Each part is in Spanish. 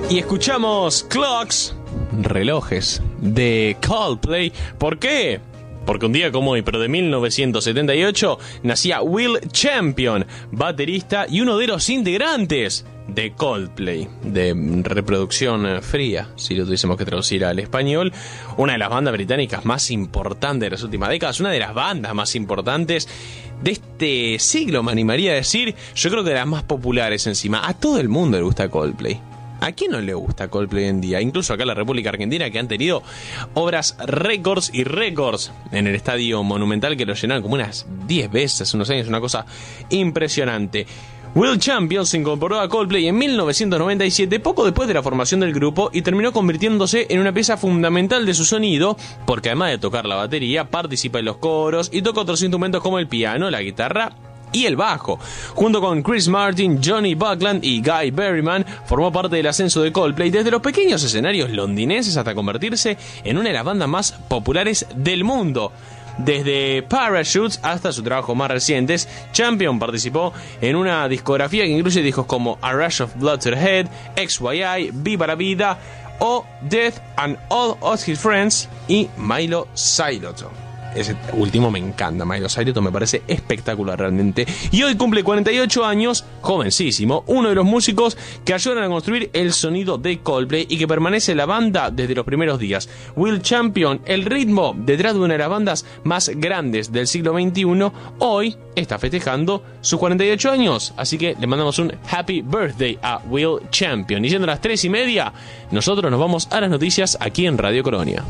Y escuchamos Clocks, relojes, de Coldplay. ¿Por qué? Porque un día como hoy, pero de 1978, nacía Will Champion, baterista y uno de los integrantes de Coldplay, de reproducción fría, si lo tuviésemos que traducir al español. Una de las bandas británicas más importantes de las últimas décadas, una de las bandas más importantes de este siglo, me animaría a decir. Yo creo que de las más populares encima. A todo el mundo le gusta Coldplay. ¿A quién no le gusta Coldplay hoy en día? Incluso acá en la República Argentina, que han tenido obras récords y récords en el Estadio Monumental, que lo llenaron como unas 10 veces hace unos años, una cosa impresionante. Will Champion se incorporó a Coldplay en 1997, poco después de la formación del grupo, y terminó convirtiéndose en una pieza fundamental de su sonido, porque además de tocar la batería, participa en los coros y toca otros instrumentos como el piano, la guitarra y el bajo. Junto con Chris Martin, Johnny Buckland y Guy Berryman, formó parte del ascenso de Coldplay desde los pequeños escenarios londinenses hasta convertirse en una de las bandas más populares del mundo. Desde Parachutes hasta su trabajo más recientes, Champion participó en una discografía que incluye discos como A Rush of Blood to the Head, XYI, Viva la Vida o Death and All of His Friends y Milo Cyrus. Ese último me encanta, Milo Cyrus, me parece espectacular realmente. Y hoy cumple 48 años, jovencísimo, uno de los músicos que ayudan a construir el sonido de Coldplay y que permanece en la banda desde los primeros días. Will Champion, el ritmo detrás de una de las bandas más grandes del siglo XXI, hoy está festejando sus 48 años. Así que le mandamos un happy birthday a Will Champion. Y siendo las 3:30, nosotros nos vamos a las noticias aquí en Radio Colonia.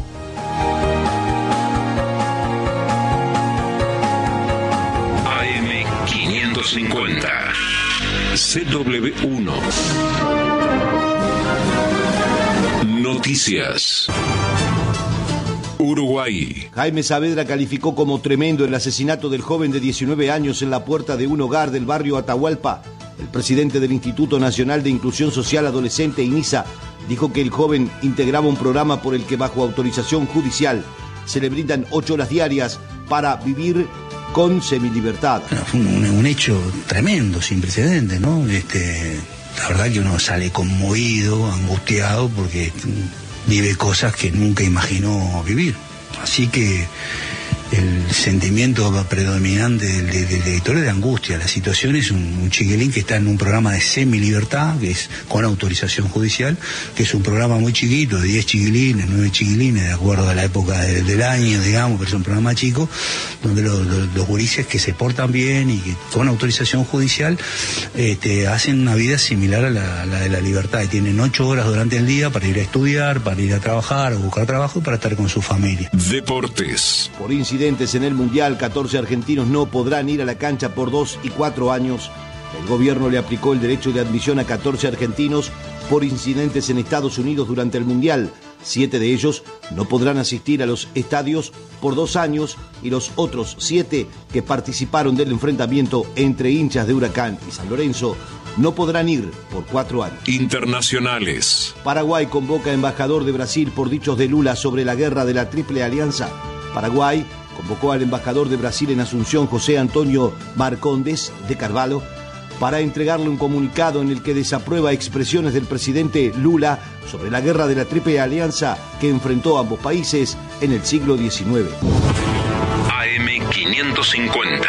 CW1 Noticias. Uruguay. Jaime Saavedra calificó como tremendo el asesinato del joven de 19 años en la puerta de un hogar del barrio Atahualpa. El presidente del Instituto Nacional de Inclusión Social Adolescente, INISA, dijo que el joven integraba un programa por el que, bajo autorización judicial, se le brindan 8 horas diarias para vivir con semilibertad. Bueno, fue un hecho tremendo, sin precedentes, ¿no? La verdad que uno sale conmovido, angustiado, porque vive cosas que nunca imaginó vivir. Así que el sentimiento predominante del director es de angustia. La situación es un chiquilín que está en un programa de semilibertad, que es con autorización judicial, que es un programa muy chiquito, de 10 chiquilines, 9 chiquilines, de acuerdo a la época del año, digamos, pero es un programa chico, donde los gurises que se portan bien y que con autorización judicial hacen una vida similar a la de la libertad, y tienen 8 horas durante el día para ir a estudiar, para ir a trabajar, a buscar trabajo y para estar con su familia. Deportes. Por incidentes en el Mundial, 14 argentinos no podrán ir a la cancha por 2 y 4 años. El gobierno le aplicó el derecho de admisión a 14 argentinos por incidentes en Estados Unidos durante el Mundial. 7 de ellos no podrán asistir a los estadios por 2 años y los otros 7 que participaron del enfrentamiento entre hinchas de Huracán y San Lorenzo no podrán ir por 4 años. Internacionales. Paraguay convoca embajador de Brasil por dichos de Lula sobre la guerra de la Triple Alianza. Paraguay convocó al embajador de Brasil en Asunción, José Antonio Marcondes de Carvalho, para entregarle un comunicado en el que desaprueba expresiones del presidente Lula sobre la guerra de la Triple Alianza que enfrentó a ambos países en el siglo XIX. AM550.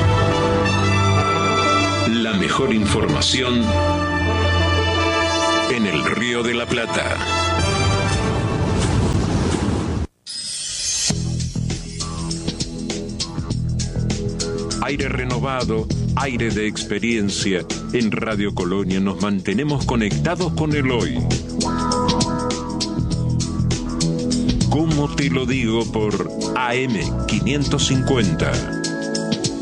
La mejor información en el Río de la Plata. Aire renovado, aire de experiencia. En Radio Colonia nos mantenemos conectados con el hoy. ¿Cómo te lo digo? Por AM550.